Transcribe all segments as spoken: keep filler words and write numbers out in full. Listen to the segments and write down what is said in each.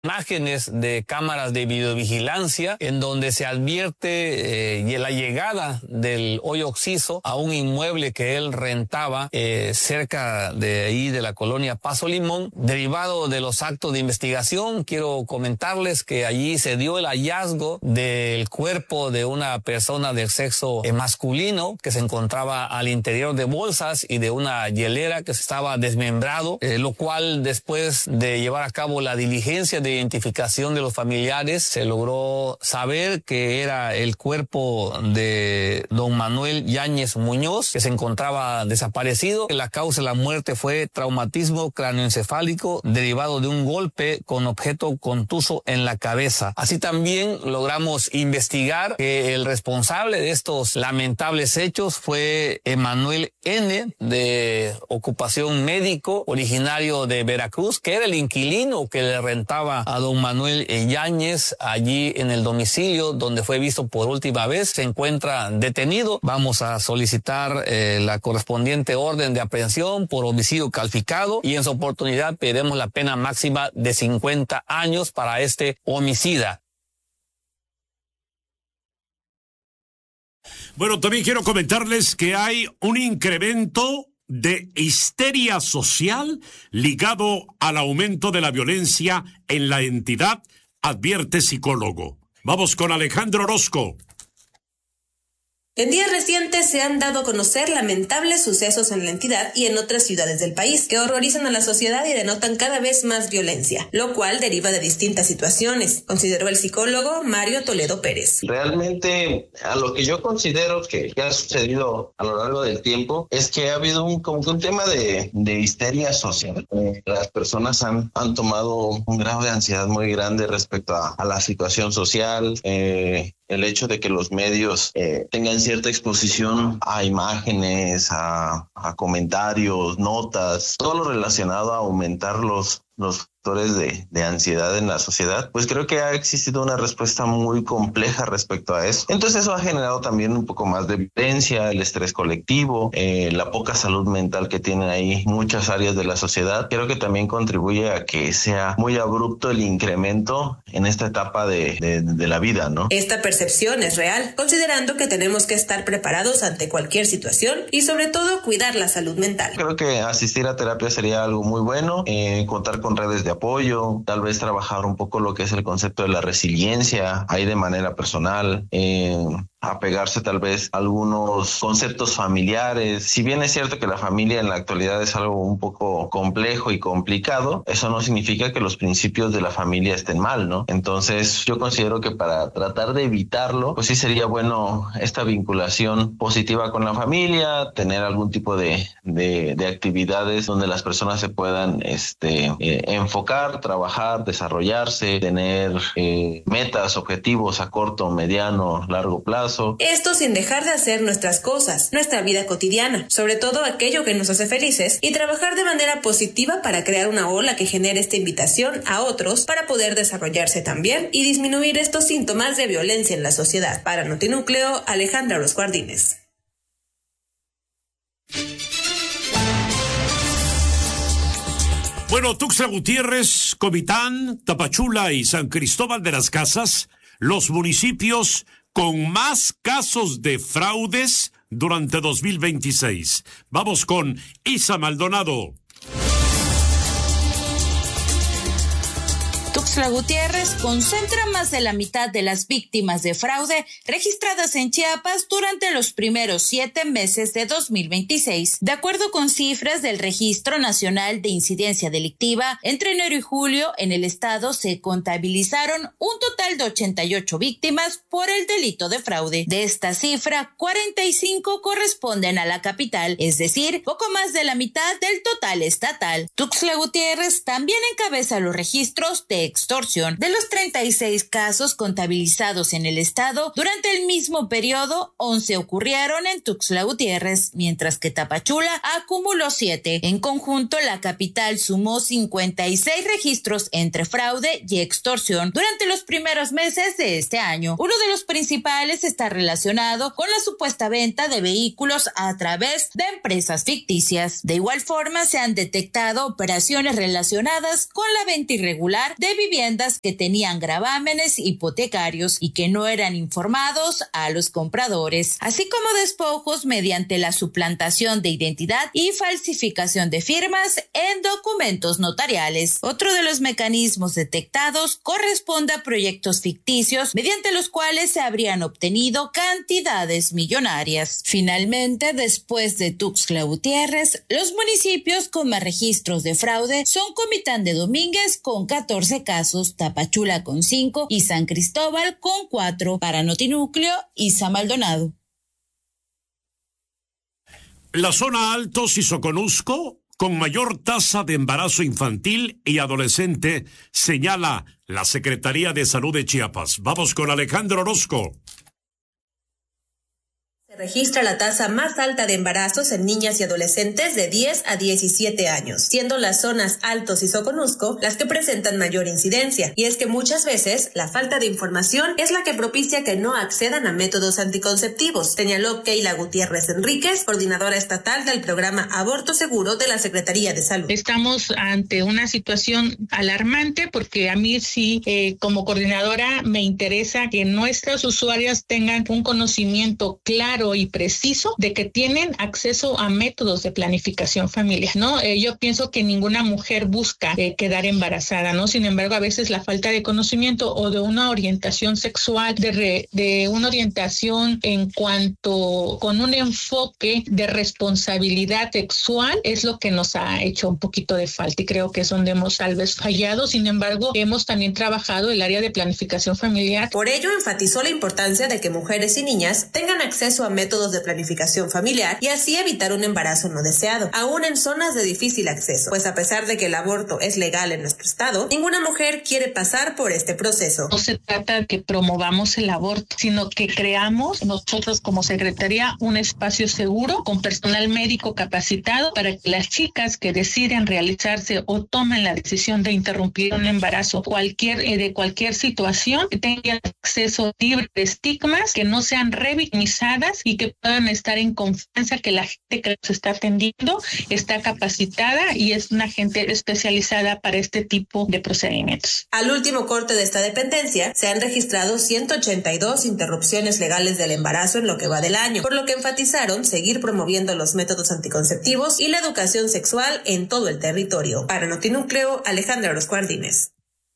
Imágenes de cámaras de videovigilancia en donde se advierte eh, la llegada del hoyo Oxiso a un inmueble que él rentaba eh, cerca de ahí de la colonia Paso Limón. Derivado de los actos de investigación, quiero comentarles que allí se dio el hallazgo del cuerpo de una persona del sexo masculino que se encontraba al interior de bolsas y de una hielera que se estaba desmembrado, eh, lo cual después de llevar a cabo la diligencia de identificación de los familiares se logró saber que era el cuerpo de don Manuel Yáñez Muñoz, que se encontraba desaparecido. La causa de la muerte fue traumatismo cráneoencefálico derivado de un golpe con objeto contuso en la cabeza. Así también logramos investigar que el responsable de estos lamentables hechos fue Emanuel N., de ocupación médico, originario de Veracruz, que era el inquilino que le rentaba a don Manuel Yáñez allí en el domicilio donde fue visto por última vez. Se encuentra detenido. Vamos a solicitar eh, la correspondiente orden de aprehensión por homicidio calificado y en su oportunidad pediremos la pena máxima de cincuenta años para este homicida. Bueno, también quiero comentarles que hay un incremento de histeria social ligado al aumento de la violencia en la entidad, advierte psicólogo. Vamos con Alejandro Orozco. En días recientes se han dado a conocer lamentables sucesos en la entidad y en otras ciudades del país que horrorizan a la sociedad y denotan cada vez más violencia, lo cual deriva de distintas situaciones, consideró el psicólogo Mario Toledo Pérez. Realmente, a lo que yo considero que, que ha sucedido a lo largo del tiempo es que ha habido un, como que un tema de, de histeria social. Eh, las personas han, han tomado un grado de ansiedad muy grande respecto a, a la situación social, eh, el hecho de que los medios eh, tengan cierta exposición a imágenes, a, a comentarios, notas, todo lo relacionado a aumentar los, los factores de, de ansiedad en la sociedad, pues creo que ha existido una respuesta muy compleja respecto a eso. Entonces eso ha generado también un poco más de violencia, el estrés colectivo, eh, la poca salud mental que tienen ahí muchas áreas de la sociedad. Creo que también contribuye a que sea muy abrupto el incremento en esta etapa de, de, de la vida, ¿no? Esta percepción es real, considerando que tenemos que estar preparados ante cualquier situación y sobre todo cuidar la salud mental. Creo que asistir a terapia sería algo muy bueno, eh, contar con redes de apoyo, tal vez trabajar un poco lo que es el concepto de la resiliencia, ahí de manera personal, eh, apegarse tal vez a algunos conceptos familiares. Si bien es cierto que la familia en la actualidad es algo un poco complejo y complicado, eso no significa que los principios de la familia estén mal, ¿no? Entonces yo considero que para tratar de evitarlo, pues sí sería bueno esta vinculación positiva con la familia, tener algún tipo de, de, de actividades donde las personas se puedan este, eh, enfocar, trabajar, desarrollarse, tener eh, metas, objetivos a corto, mediano, largo plazo. Esto sin dejar de hacer nuestras cosas, nuestra vida cotidiana, sobre todo aquello que nos hace felices, y trabajar de manera positiva para crear una ola que genere esta invitación a otros para poder desarrollarse también y disminuir estos síntomas de violencia en la sociedad. Para Notinúcleo, Alejandra Los Guardines. Bueno, Tuxtla Gutiérrez, Comitán, Tapachula y San Cristóbal de las Casas, los municipios con más casos de fraudes durante dos mil veintiséis. Vamos con Isa Maldonado. Tuxtla Gutiérrez concentra más de la mitad de las víctimas de fraude registradas en Chiapas durante los primeros siete meses de dos mil veintiséis. De acuerdo con cifras del Registro Nacional de Incidencia Delictiva, entre enero y julio en el estado se contabilizaron un total de ochenta y ocho víctimas por el delito de fraude. De esta cifra, cuarenta y cinco corresponden a la capital, es decir, poco más de la mitad del total estatal. Tuxtla Gutiérrez también encabeza los registros de extorsión. De los treinta y seis casos contabilizados en el estado, durante el mismo periodo, once ocurrieron en Tuxtla Gutiérrez, mientras que Tapachula acumuló siete. En conjunto, la capital sumó cincuenta y seis registros entre fraude y extorsión durante los primeros meses de este año. Uno de los principales está relacionado con la supuesta venta de vehículos a través de empresas ficticias. De igual forma, se han detectado operaciones relacionadas con la venta irregular de viviendas viviendas que tenían gravámenes hipotecarios y que no eran informados a los compradores, así como despojos mediante la suplantación de identidad y falsificación de firmas en documentos notariales. Otro de los mecanismos detectados corresponde a proyectos ficticios mediante los cuales se habrían obtenido cantidades millonarias. Finalmente, después de Tuxtla Gutiérrez, los municipios con más registros de fraude son Comitán de Domínguez con catorce casos, Tapachula con cinco y San Cristóbal con cuatro. Para Notinúcleo, Isa Maldonado. La zona Altos y Soconusco, con mayor tasa de embarazo infantil y adolescente, señala la Secretaría de Salud de Chiapas. Vamos con Alejandro Orozco. Se registra la tasa más alta de embarazos en niñas y adolescentes de diez a diecisiete años, siendo las zonas Altos y Soconusco las que presentan mayor incidencia. Y es que muchas veces la falta de información es la que propicia que no accedan a métodos anticonceptivos, señaló Keila Gutiérrez Enríquez, coordinadora estatal del programa Aborto Seguro de la Secretaría de Salud. Estamos ante una situación alarmante porque a mí sí, eh, como coordinadora, me interesa que nuestros usuarios tengan un conocimiento claro y preciso de que tienen acceso a métodos de planificación familiar, ¿no? Eh, yo pienso que ninguna mujer busca eh, quedar embarazada, ¿no? Sin embargo, a veces la falta de conocimiento o de una orientación sexual, de, re, de una orientación en cuanto con un enfoque de responsabilidad sexual es lo que nos ha hecho un poquito de falta y creo que es donde hemos tal vez fallado. Sin embargo, hemos también trabajado el área de planificación familiar. Por ello, enfatizó la importancia de que mujeres y niñas tengan acceso a métodos de planificación familiar y así evitar un embarazo no deseado, aún en zonas de difícil acceso, pues a pesar de que el aborto es legal en nuestro estado, ninguna mujer quiere pasar por este proceso. No se trata de que promovamos el aborto, sino que creamos nosotros como Secretaría un espacio seguro con personal médico capacitado para que las chicas que deciden realizarse o tomen la decisión de interrumpir un embarazo cualquier eh, de cualquier situación tengan acceso libre de estigmas, que no sean revictimizadas y que puedan estar en confianza que la gente que los está atendiendo está capacitada y es una gente especializada para este tipo de procedimientos. Al último corte de esta dependencia, se han registrado ciento ochenta y dos interrupciones legales del embarazo en lo que va del año, por lo que enfatizaron seguir promoviendo los métodos anticonceptivos y la educación sexual en todo el territorio. Para Notinúcleo, Alejandra Orozco Ardínez.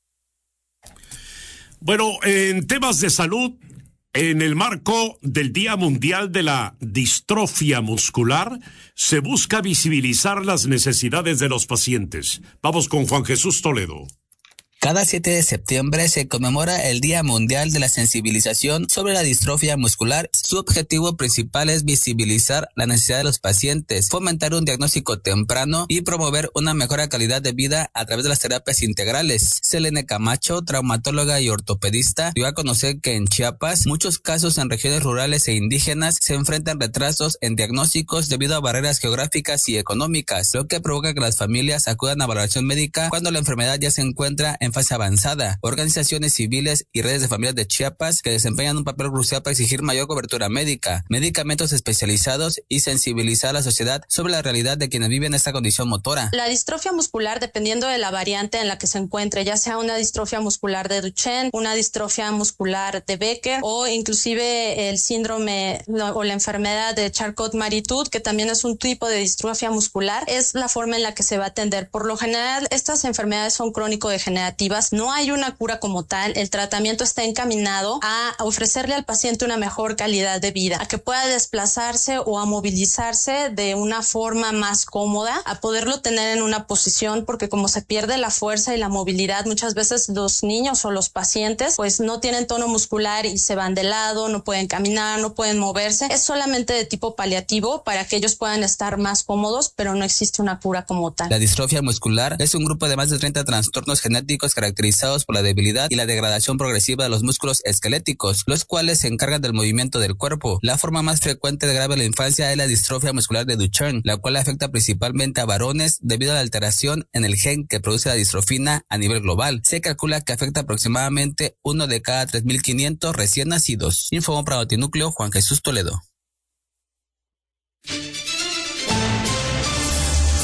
Bueno, en temas de salud, en el marco del Día Mundial de la Distrofia Muscular, se busca visibilizar las necesidades de los pacientes. Vamos con Juan Jesús Toledo. Cada siete de septiembre se conmemora el Día Mundial de la Sensibilización sobre la Distrofia Muscular. Su objetivo principal es visibilizar la necesidad de los pacientes, fomentar un diagnóstico temprano y promover una mejor calidad de vida a través de las terapias integrales. Selene Camacho, traumatóloga y ortopedista, dio a conocer que en Chiapas muchos casos en regiones rurales e indígenas se enfrentan retrasos en diagnósticos debido a barreras geográficas y económicas, lo que provoca que las familias acudan a valoración médica cuando la enfermedad ya se encuentra en fase avanzada. Organizaciones civiles y redes de familias de Chiapas que desempeñan un papel crucial para exigir mayor cobertura médica, medicamentos especializados y sensibilizar a la sociedad sobre la realidad de quienes viven esta condición motora. La distrofia muscular, dependiendo de la variante en la que se encuentre, ya sea una distrofia muscular de Duchenne, una distrofia muscular de Becker o inclusive el síndrome o la enfermedad de Charcot-Marie-Tooth, que también es un tipo de distrofia muscular, es la forma en la que se va a atender. Por lo general, estas enfermedades son crónico-degenerativas. No hay una cura como tal. El tratamiento está encaminado a ofrecerle al paciente una mejor calidad de vida, a que pueda desplazarse o a movilizarse de una forma más cómoda, a poderlo tener en una posición, porque como se pierde la fuerza y la movilidad, muchas veces los niños o los pacientes pues no tienen tono muscular y se van de lado, no pueden caminar, no pueden moverse. Es solamente de tipo paliativo para que ellos puedan estar más cómodos, pero no existe una cura como tal. La distrofia muscular es un grupo de más de treinta trastornos genéticos caracterizados por la debilidad y la degradación progresiva de los músculos esqueléticos, los cuales se encargan del movimiento del cuerpo. La forma más frecuente de grave en la infancia es la distrofia muscular de Duchenne, la cual afecta principalmente a varones debido a la alteración en el gen que produce la distrofina a nivel global. Se calcula que afecta aproximadamente uno de cada tres mil quinientos recién nacidos. Informó para Notinúcleo Juan Jesús Toledo.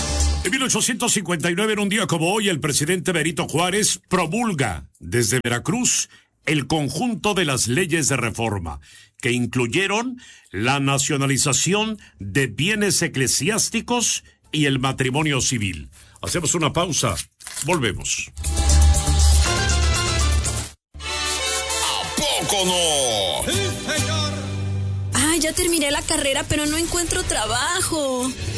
En mil ochocientos cincuenta y nueve, en un día como hoy, el presidente Benito Juárez promulga desde Veracruz el conjunto de las leyes de reforma, que incluyeron la nacionalización de bienes eclesiásticos y el matrimonio civil. Hacemos una pausa, volvemos. ¿A poco no? ¡Sí, señor! Ay, ya terminé la carrera, pero no encuentro trabajo.